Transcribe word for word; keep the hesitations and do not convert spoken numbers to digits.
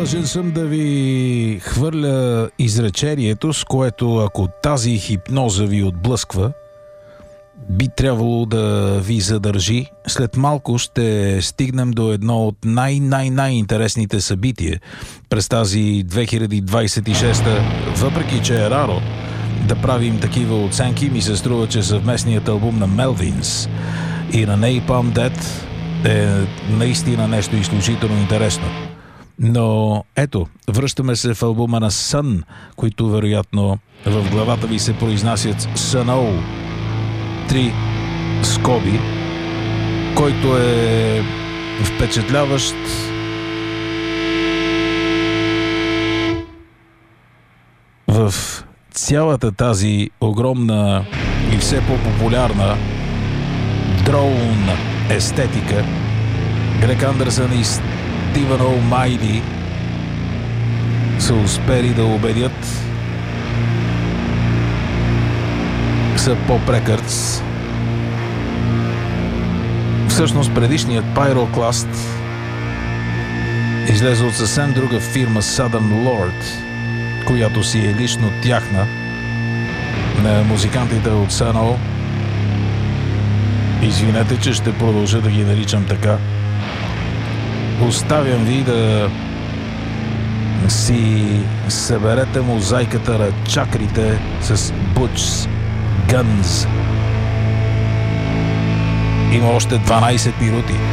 Длъжен съм да ви хвърля изречението, с което ако тази хипноза ви отблъсква, би трябвало да ви задържи. След малко ще стигнем до едно от най-най-най-интересните събития през тази две хиляди двадесет и шеста. Въпреки че е раро да правим такива оценки, ми се струва, че съвместният албум на Melvins и на Napalm Death е наистина нещо изключително интересно. Но ето, връщаме се в албума на Sun, които вероятно в главата ви се произнасят Sun-O, три скоби, който е впечатляващ в цялата тази огромна и все по-популярна дроун естетика. Грег Андерсън и Стивън О'Майли са успели да убедят са по-прекърц. Всъщност предишният Pyroclast излезе от съвсем друга фирма Southern Lord, която си е лично тяхна, на музикантите от Sun-O. Извинете, че ще продължа да ги наричам така. Оставям ви да си съберете мозайката на чакрите с Butch Guns. Има още дванадесет минути.